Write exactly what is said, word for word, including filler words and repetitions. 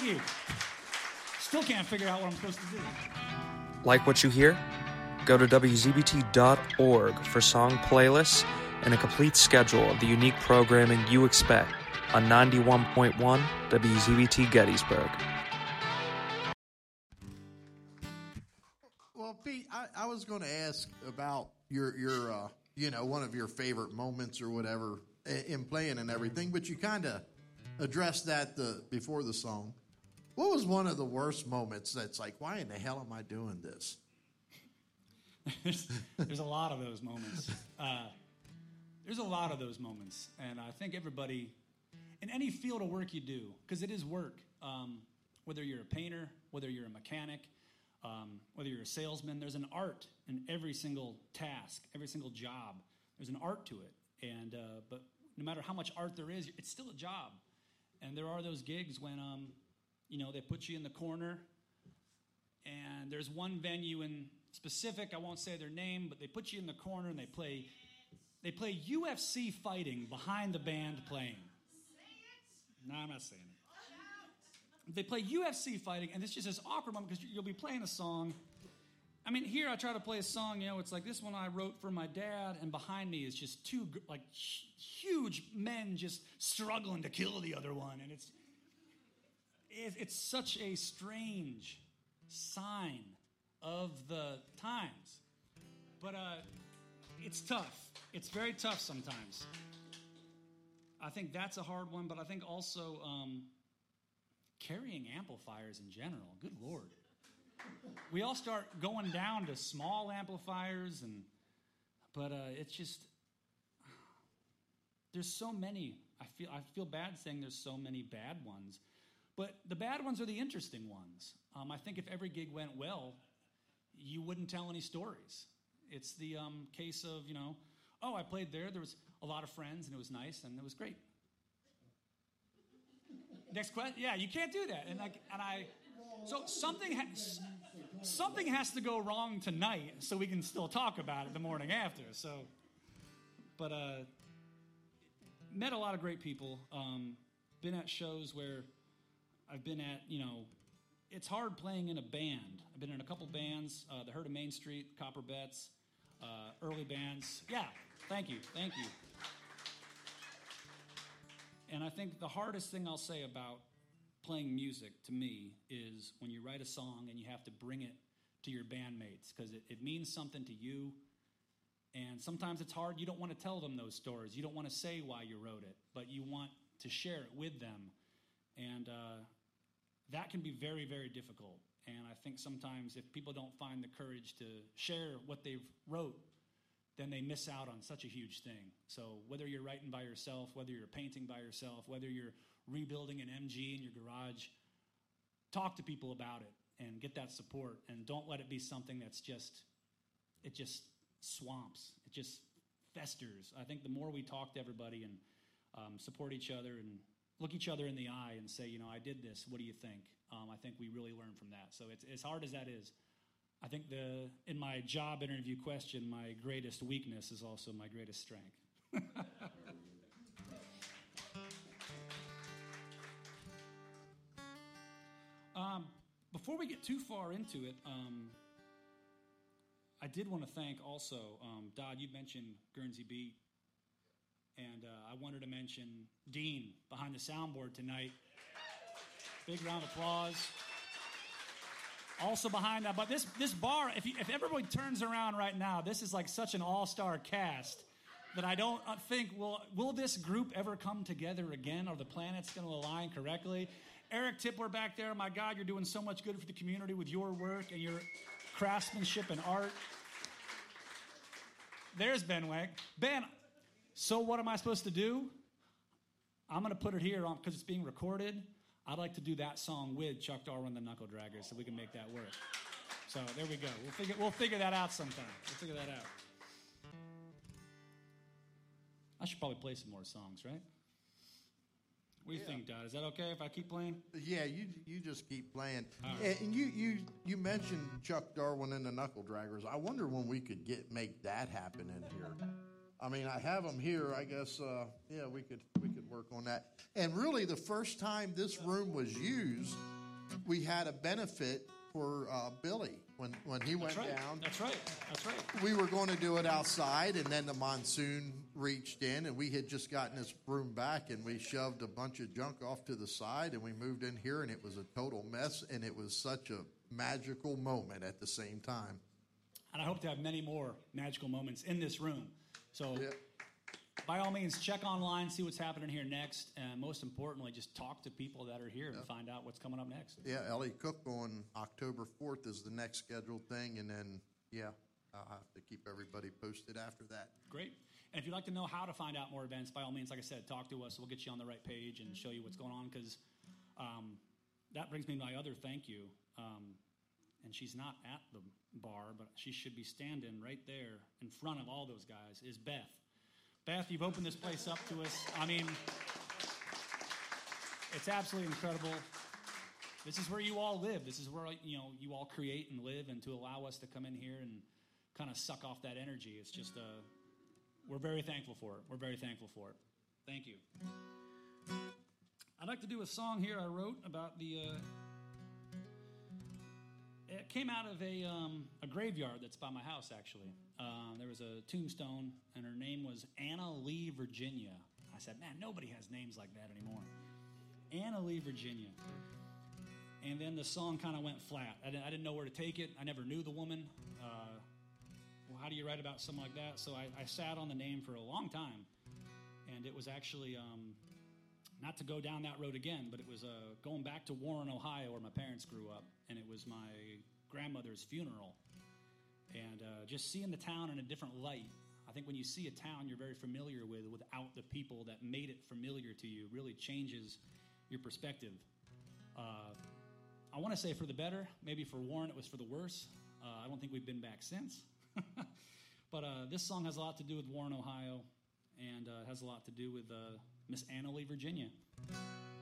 Thank you. Still can't figure out what I'm supposed to do. Like what you hear? Go to W Z B T dot org for song playlists and a complete schedule of the unique programming you expect on ninety-one point one W Z B T Gettysburg. Well, Pete, I, I was going to ask about your, your uh, you know, one of your favorite moments or whatever in playing and everything, but you kind of addressed that the, before the song. What was one of the worst moments that's like, why in the hell am I doing this? there's, there's a lot of those moments. Uh, there's a lot of those moments. And I think everybody, in any field of work you do, because it is work, um, whether you're a painter, whether you're a mechanic, um, whether you're a salesman, there's an art in every single task, every single job. There's an art to it. And uh, but no matter how much art there is, it's still a job. And there are those gigs when, um, you know, they put you in the corner. And there's one venue in specific, I won't say their name, but they put you in the corner and they play they play U F C fighting behind the band playing. No, I'm not saying it. They play U F C fighting, and it's just this awkward moment because you'll be playing a song. I mean, here I try to play a song, you know, it's like this one I wrote for my dad, and behind me is just two, like, huge men just struggling to kill the other one, and it's it's such a strange sign of the times. But uh, it's tough. It's very tough sometimes. I think that's a hard one, but I think also um, carrying amplifiers in general. Good Lord. We all start going down to small amplifiers, and but uh, it's just, there's so many. I feel I feel bad saying there's so many bad ones. But the bad ones are the interesting ones. Um, I think if every gig went well, you wouldn't tell any stories. It's the um, case of, you know, oh, I played there. There was a lot of friends, and it was nice, and it was great. Next question? Yeah, you can't do that. And like, and I, so something has something has to go wrong tonight, so we can still talk about it the morning after. So, but uh, met a lot of great people. Um, been at shows where I've been at, you know, it's hard playing in a band. I've been in a couple bands, uh, the Herd of Main Street, Copper Bets, uh, early bands. Yeah, thank you, thank you. And I think the hardest thing I'll say about playing music to me is when you write a song and you have to bring it to your bandmates because it, it means something to you. And sometimes it's hard. You don't want to tell them those stories. You don't want to say why you wrote it, but you want to share it with them. And uh, that can be very, very difficult. And I think sometimes if people don't find the courage to share what they've wrote, then they miss out on such a huge thing. So whether you're writing by yourself, whether you're painting by yourself, whether you're rebuilding an M G in your garage, talk to people about it and get that support. And don't let it be something that's just, it just swamps. It just festers. I think the more we talk to everybody and um, support each other and look each other in the eye and say, you know, I did this, what do you think? Um, I think we really learn from that. So it's as hard as that is, I think the in my job interview question, my greatest weakness is also my greatest strength. um, before we get too far into it, um, I did want to thank also, um, Dodd, you mentioned Guernsey Beat, and uh, I wanted to mention Dean behind the soundboard tonight. Big round of applause. Also behind that, but this this bar, if you, if everybody turns around right now, this is like such an all-star cast that I don't think, will will this group ever come together again? Are the planets going to align correctly? Eric Tipler back there, my God, you're doing so much good for the community with your work and your craftsmanship and art. There's Ben Wank. Ben, so what am I supposed to do? I'm going to put it here on because it's being recorded. I'd like to do that song with Chuck Darwin, the Knuckle Draggers, so we can make that work. So there we go. We'll figure we'll figure that out sometime. We'll figure that out. I should probably play some more songs, right? What do you yeah. think, Dad? Is that okay if I keep playing? Yeah, you you just keep playing. Right. And you, you you mentioned Chuck Darwin and the Knuckle Draggers. I wonder when we could get make that happen in here. I mean, I have them here. I guess uh, yeah, we could we could work on that. And really, the first time this room was used, we had a benefit for uh, Billy when, when he went That's right. down. That's right. That's right. We were going to do it outside, and then the monsoon reached in, and we had just gotten this room back, and we shoved a bunch of junk off to the side, and we moved in here, and it was a total mess, and it was such a magical moment at the same time. And I hope to have many more magical moments in this room. So Yeah. by all means, check online, see what's happening here next, and most importantly, just talk to people that are here and find out what's coming up next. Yeah, Ellie Cook on October fourth is the next scheduled thing, and then, yeah, I'll have to keep everybody posted after that. Great. And if you'd like to know how to find out more events, by all means, like I said, talk to us. We'll get you on the right page and show you what's going on, because um, that brings me to my other thank you. Um, and she's not at the bar, but she should be standing right there in front of all those guys, is Beth. Beth, you've opened this place up to us. I mean, it's absolutely incredible. This is where you all live. This is where, you know, you all create and live, and to allow us to come in here and kind of suck off that energy, it's just, uh, we're very thankful for it. We're very thankful for it. Thank you. I'd like to do a song here I wrote about the, uh, it came out of a, um, a graveyard that's by my house, actually. Um, there was a tombstone, and her name was Anna Lee, Virginia. I said, man, nobody has names like that anymore. Anna Lee, Virginia. And then the song kind of went flat. I didn't, I didn't know where to take it. I never knew the woman. Uh, well, how do you write about something like that? So I, I sat on the name for a long time, and it was actually, um, not to go down that road again, but it was uh, going back to Warren, Ohio, where my parents grew up, and it was my grandmother's funeral. And uh, just seeing the town in a different light. I think when you see a town you're very familiar with without the people that made it familiar to you, really changes your perspective. Uh, I want to say for the better. Maybe for Warren it was for the worse. Uh, I don't think we've been back since. But uh, this song has a lot to do with Warren, Ohio, and uh, has a lot to do with uh, Miss Anna Lee, Virginia.